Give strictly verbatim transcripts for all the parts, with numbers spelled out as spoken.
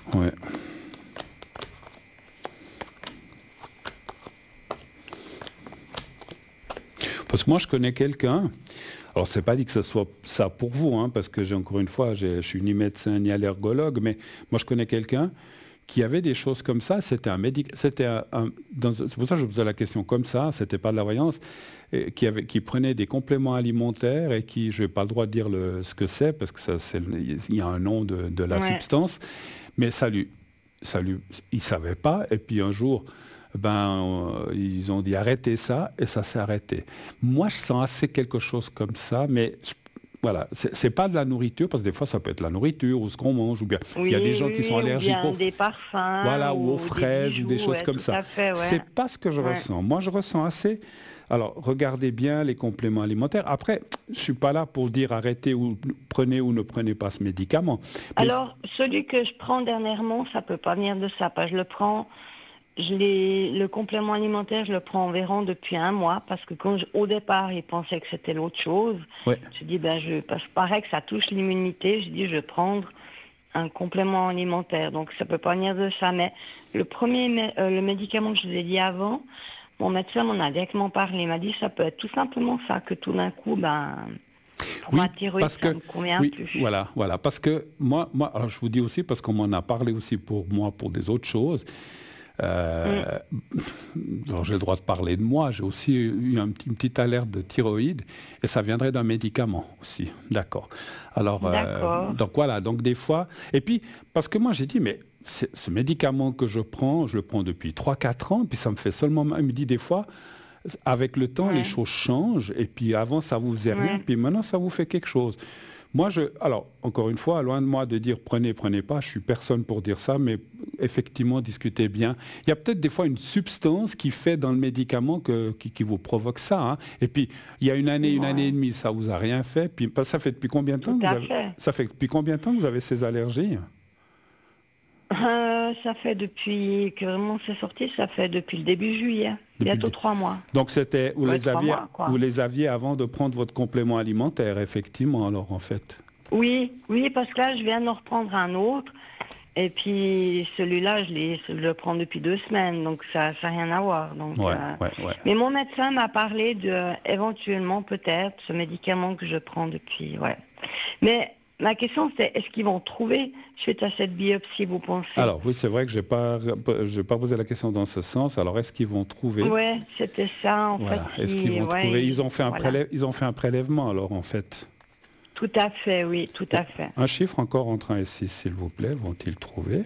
Ouais. Parce que moi, je connais quelqu'un. Alors, c'est pas dit que ce soit ça pour vous, hein, parce que j'ai encore une fois, j'ai- je suis ni médecin ni allergologue, mais moi, je connais quelqu'un qui avait des choses comme ça. C'était un médic, c'était un, un- dans- c'est pour ça que je vous posais la question comme ça. C'était pas de la voyance, et qui avait, qui prenait des compléments alimentaires et qui, je n'ai pas le droit de dire le, ce que c'est parce que ça, c'est, le- il y a un nom de, de la Ouais. substance, mais ça lui, ça lui, il savait pas. Et puis un jour. Ben, euh, ils ont dit arrêtez ça et ça s'est arrêté. Moi, je sens assez quelque chose comme ça, mais je- voilà, c'est c'est pas de la nourriture parce que des fois ça peut être la nourriture ou ce qu'on mange ou bien il y a des Oui, gens qui oui, sont oui, ou allergiques bien aux, des parfums voilà, ou aux ou des fraises ou des bijoux, choses ouais, comme tout ça. à fait, ouais. C'est pas ce que je Ouais. ressens. Moi, je ressens assez. Alors, regardez bien les compléments alimentaires. Après, je suis pas là pour dire arrêtez ou prenez ou ne prenez pas ce médicament. Mais Alors, celui que je prends dernièrement, ça peut pas venir de ça, parce que je le prends, je l'ai, le complément alimentaire, je le prends environ depuis un mois, parce que quand je- au départ, ils pensaient que c'était l'autre chose. ouais, Je dis, ben, je, parce que paraît que ça touche l'immunité, je dis, je vais prendre un complément alimentaire, donc ça peut pas venir de ça. Mais le premier, mé- euh, le médicament que je vous ai dit avant, mon médecin m'en a directement parlé. Il m'a dit, ça peut être tout simplement ça, que tout d'un coup, ben, pour ma oui, thyroïde, parce ça que me convient oui, plus. voilà, voilà, parce que moi, moi, alors je vous dis aussi parce qu'on m'en a parlé aussi pour moi pour des autres choses. Mm. Euh, alors j'ai le droit de parler de moi, j'ai aussi eu un petit- une petite alerte de thyroïde et ça viendrait d'un médicament aussi, d'accord. Alors, euh, D'accord. donc voilà, donc des fois, et puis parce que moi j'ai dit, mais c'est- ce médicament que je prends, je le prends depuis trois quatre ans, puis ça me fait seulement, mal. Il me dit des fois, avec le temps, les Ouais. choses changent, et puis avant ça vous faisait rien, Ouais. puis maintenant ça vous fait quelque chose. Moi, je, alors, encore une fois, loin de moi de dire prenez, prenez pas, je suis personne pour dire ça, mais effectivement, discutez bien. Il y a peut-être des fois une substance qui fait dans le médicament que, qui, qui vous provoque ça, hein. Et puis, il y a une année, une année et Ouais. demie, ça vous a rien fait. Puis, ça fait depuis combien de temps Tout que vous à avez, fait. ça fait depuis combien de temps que vous avez ces allergies? Euh, ça fait depuis que vraiment c'est sorti, ça fait depuis le début juillet, Depuis le bientôt dé- trois mois. Donc, c'était, vous Ouais, les trois aviez, mois, vous quoi. les aviez avant de prendre votre complément alimentaire, effectivement, alors, en fait. Oui, oui, parce que là, je viens d'en reprendre un autre. Et puis celui-là, je, l'ai- je le prends depuis deux semaines, donc ça n'a rien à voir. Donc, Ouais, euh, ouais, ouais. Mais mon médecin m'a parlé de éventuellement peut-être ce médicament que je prends depuis. Ouais. Mais ma question c'est est-ce qu'ils vont trouver suite à cette biopsie, vous pensez? Alors, oui, c'est vrai que je n'ai pas, j'ai pas posé la question dans ce sens. Alors, est-ce qu'ils vont trouver? Ouais, c'était ça en fait. Voilà. Est-ce qu'ils Si, vont trouver? ouais, Ils ont fait un voilà. prélève, ils ont fait un prélèvement alors en fait. Tout à fait, oui, tout Bon, à fait. un chiffre encore entre un et six, s'il vous plaît, vont-ils trouver?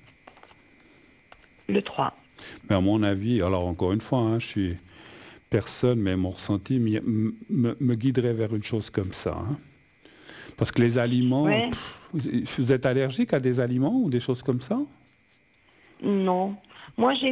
Le trois. Mais à mon avis, alors encore une fois, hein, je suis personne, mais mon ressenti m'y- me, me- me guiderait vers une chose comme ça, hein. Parce que les aliments, Ouais, pff, vous vous êtes allergique à des aliments ou des choses comme ça? non. Moi, j'ai